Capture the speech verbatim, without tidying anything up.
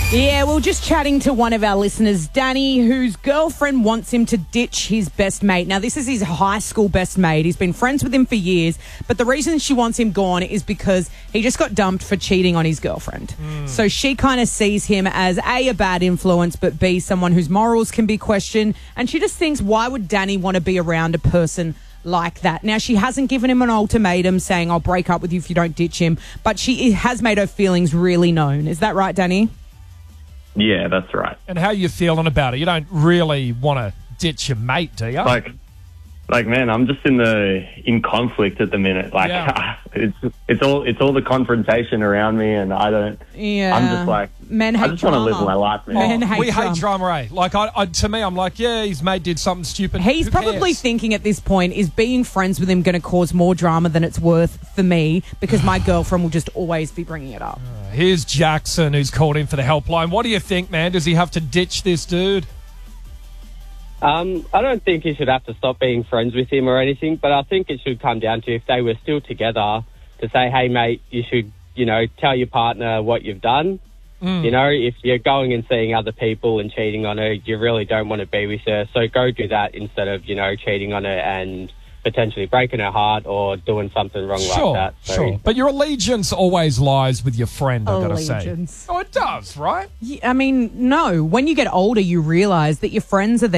Yeah, we were just chatting to one of our listeners, Danny, whose girlfriend wants him to ditch his best mate. Now, this is his high school best mate. He's been friends with him for years, but the reason she wants him gone is because he just got dumped for cheating on his girlfriend. Mm. So she kind of sees him as A, a bad influence, but B, someone whose morals can be questioned. And she just thinks, why would Danny want to be around a person like that? Now, she hasn't given him an ultimatum saying, I'll break up with you if you don't ditch him, but she has made her feelings really known. Is that right, Danny? Yeah, that's right. And how are you feeling about it? You don't really want to ditch your mate, do you? Like, like, man, I'm just in the in conflict at the minute. Like, Yeah. it's it's all it's all the confrontation around me, and I don't. Yeah. I'm just like, Men I hate just want to drama. live my life, man. Men hate we drama. hate drama, eh? Like, I, I, to me, I'm like, yeah, his mate did something stupid. He's Who probably cares? thinking at this point, is being friends with him going to cause more drama than it's worth for me, because my girlfriend will just always be bringing it up. Here's Jackson, who's called in for the helpline. What do you think, man? Does he have to ditch this dude? Um, I don't think you should have to stop being friends with him or anything, but I think it should come down to, if they were still together, to say, hey, mate, you should, you know, tell your partner what you've done. Mm. You know, if you're going and seeing other people and cheating on her, you really don't want to be with her. So go do that instead of, you know, cheating on her and potentially breaking her heart or doing something wrong Sure, like that. So, sure. But your allegiance always lies with your friend, I've got to say. Allegiance. Oh, it does, right? Yeah, I mean, no. When you get older, you realise that your friends are there